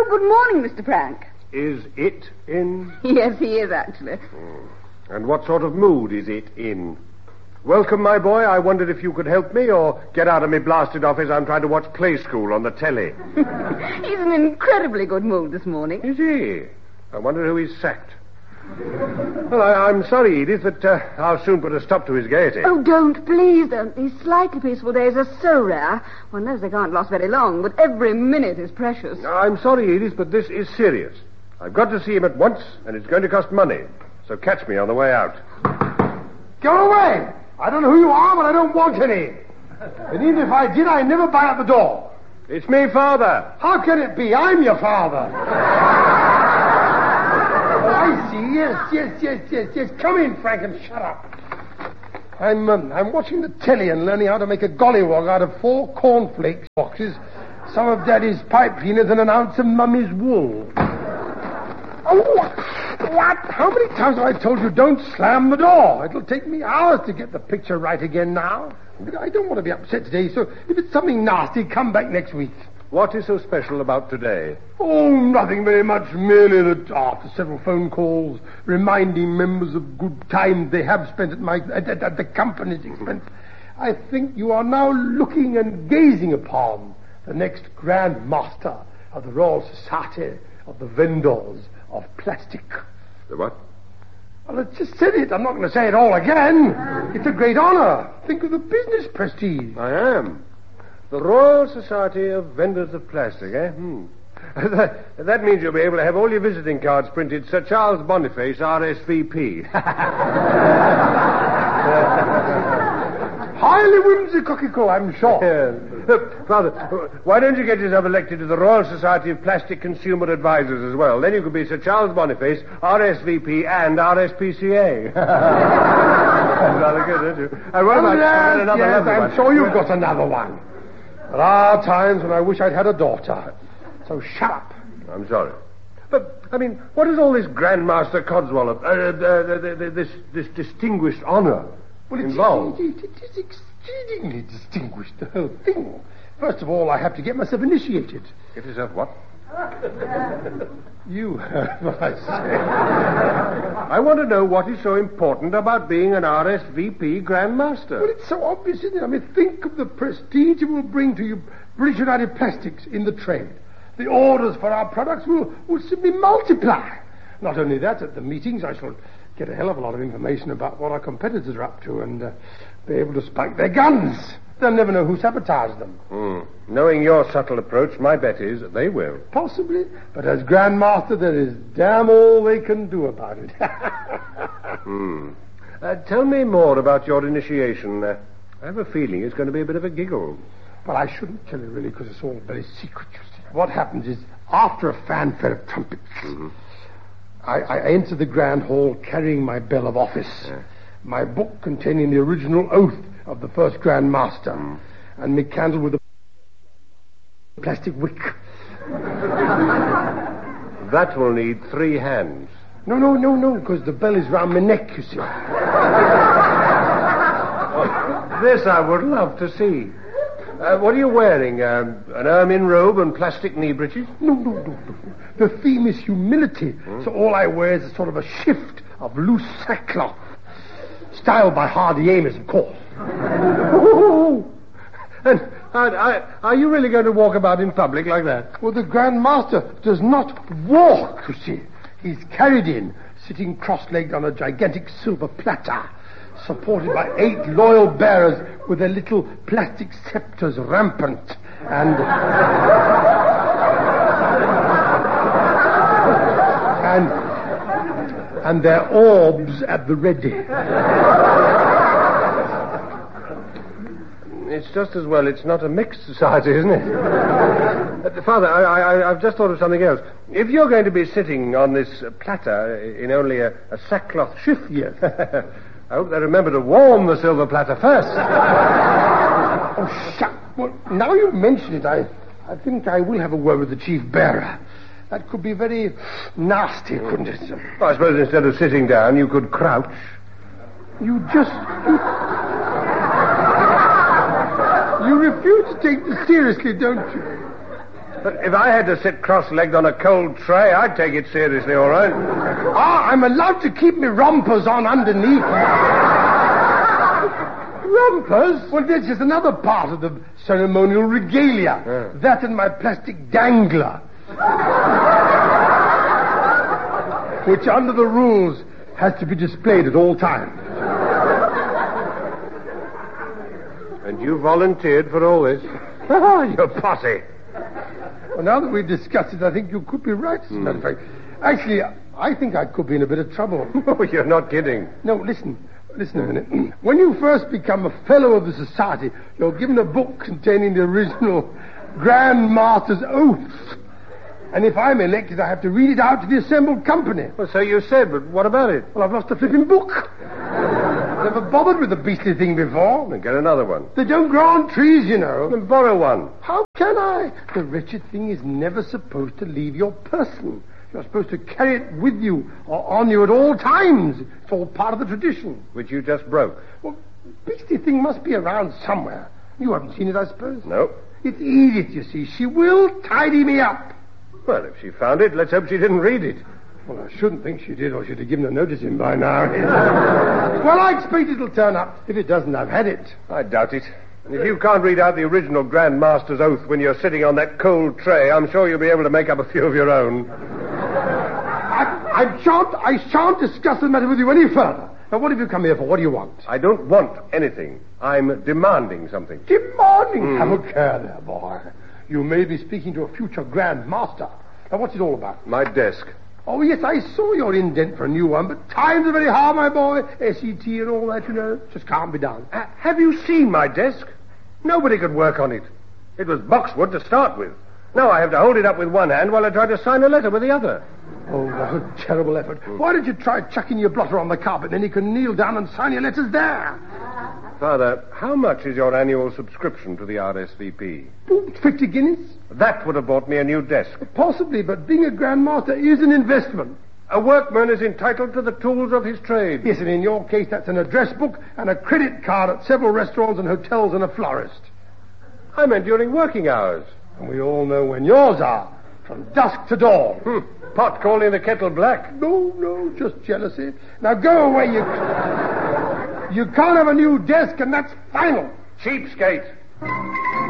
Oh, good morning, Mr. Frank. Is it in? Yes, he is, actually. And what sort of mood is it in? Welcome, my boy. I wondered if you could help me or get out of me blasted office. I'm trying to watch Play School on the telly. He's in an incredibly good mood this morning. Is he? I wonder who he's sacked. Well, I'm sorry, Edith, but I'll soon put a stop to his gaiety. Oh, please don't. These slightly peaceful days are so rare. One knows they can't last very long, but every minute is precious. I'm sorry, Edith, but this is serious. I've got to see him at once, and it's going to cost money. So catch me on the way out. Go away! I don't know who you are, but I don't want any. And even if I did, I'd never buy at the door. It's me, Father. How can it be? I'm your father. Oh, I see. Yes. Come in, Frank, and shut up. I'm watching the telly and learning how to make a gollywog out of 4 cornflakes boxes, some of Daddy's pipe cleaners, and an ounce of Mummy's wool. Oh, what? How many times have I told you don't slam the door? It'll take me hours to get the picture right again now. I don't want to be upset today, so if it's something nasty, come back next week. What is so special about today? Oh, nothing very much. Merely that after several phone calls reminding members of good times they have spent at the company's expense, I think you are now looking and gazing upon the next Grand Master of the Royal Society of the Vendors of Plastic. The what? Well, I just said it. I'm not going to say it all again. It's a great honor. Think of the business prestige. I am. The Royal Society of Vendors of Plastic, eh? That means you'll be able to have all your visiting cards printed Sir Charles Boniface, RSVP. Highly whimsical, I'm sure. Father, why don't you get yourself elected to the Royal Society of Plastic Consumer Advisors as well? Then you could be Sir Charles Boniface, RSVP, and RSPCA. That's rather good, isn't it? And what about yes, I'm sure you've got another one. There are times when I wish I'd had a daughter. So shut up. I'm sorry. But, I mean, what is all this Grandmaster Codswallop, this distinguished honor involved? It is exceedingly distinguished, the whole thing. First of all, I have to get myself initiated. Get yourself what? You heard what I said. I want to know what is so important about being an RSVP Grandmaster. Well, it's so obvious, isn't it? I mean, think of the prestige it will bring to you, British United Plastics, in the trade. The orders for our products will simply multiply. Not only that, at the meetings I shall get a hell of a lot of information about what our competitors are up to and be able to spike their guns. They'll never know who sabotaged them. Knowing your subtle approach, my bet is they will. Possibly, but as Grandmaster, there is damn all they can do about it. Tell me more about your initiation. I have a feeling it's going to be a bit of a giggle. Well, I shouldn't tell you really, because it's all very secret, you see. What happens is, after a fanfare of trumpets, I enter the Grand Hall carrying my bell of office, my book containing the original oath of the first Grand Master, and me candle with a plastic wick. That will need 3 hands. No, because the bell is round my neck, you see. This I would love to see. What are you wearing? An ermine robe and plastic knee breeches? No. The theme is humility, so all I wear is a sort of a shift of loose sackcloth. Styled by Hardy Amos, of course. And are you really going to walk about in public like that? Well, the Grand Master does not walk, you see. He's carried in, sitting cross-legged on a gigantic silver platter, supported by 8 loyal bearers with their little plastic scepters rampant and their orbs at the ready. It's just as well it's not a mixed society, isn't it? Father, I've just thought of something else. If you're going to be sitting on this platter in only a sackcloth shift, yes. I hope they remember to warm the silver platter first. Oh, shut. Well, now you mention it, I think I will have a word with the chief bearer. That could be very nasty, couldn't it? Well, I suppose instead of sitting down, you could crouch. You refuse to take this seriously, don't you? But if I had to sit cross-legged on a cold tray, I'd take it seriously, all right? I'm allowed to keep my rompers on underneath. Rompers? Well, this is another part of the ceremonial regalia. Yeah. That and my plastic dangler. Which, under the rules, has to be displayed at all times. And you volunteered for all this? You're posse. Well, now that we've discussed it, I think you could be right, as a matter of fact. Actually, I think I could be in a bit of trouble. Oh, you're not kidding. No, listen a minute. When you first become a fellow of the society, you're given a book containing the original Grand Master's oath. And if I'm elected, I have to read it out to the assembled company. Well, so you said, but what about it? Well, I've lost a flipping book. Never bothered with the beastly thing before. Then get another one. They don't grow on trees, you know. Then borrow one. How can I? The wretched thing is never supposed to leave your person. You're supposed to carry it with you or on you at all times. It's all part of the tradition. Which you just broke. Well, the beastly thing must be around somewhere. You haven't seen it, I suppose? No. It's Edith, you see. She will tidy me up. Well, if she found it, let's hope she didn't read it. Well, I shouldn't think she did, or she'd have given a notice in by now. Well, I expect it'll turn up. If it doesn't, I've had it. I doubt it. And if you can't read out the original Grand Master's oath when you're sitting on that cold tray, I'm sure you'll be able to make up a few of your own. I shan't discuss the matter with you any further. Now, what have you come here for? What do you want? I don't want anything. I'm demanding something. Demanding? Have a care there, boy. You may be speaking to a future Grand Master. Now, what's it all about? My desk. Oh, yes, I saw your indent for a new one, but times are very hard, my boy. SET and all that, you know. Just can't be done. Have you seen my desk? Nobody could work on it. It was boxwood to start with. Now I have to hold it up with one hand while I try to sign a letter with the other. Oh, what a terrible effort. Why don't you try chucking your blotter on the carpet, then you can kneel down and sign your letters there? Father, how much is your annual subscription to the RSVP? 50 guineas? That would have bought me a new desk. Possibly, but being a Grand Master is an investment. A workman is entitled to the tools of his trade. Yes, and in your case, that's an address book and a credit card at several restaurants and hotels and a florist. I meant during working hours. And we all know when yours are. From dusk to dawn. Pot calling the kettle black. No, just jealousy. Now go away, you can't have a new desk, and that's final. Cheapskate.